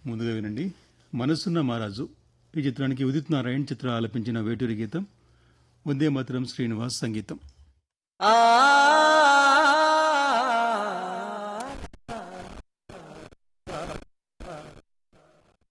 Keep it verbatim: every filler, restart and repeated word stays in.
ముందుగా వినండి మనసున్న మహారాజు ఈ చిత్రానికి ఉదిత్ నారాయణ్ చిత్ర ఆలపించిన వేటూరి గీతం వందే మాతరం శ్రీనివాస్ సంగీతం. ఆ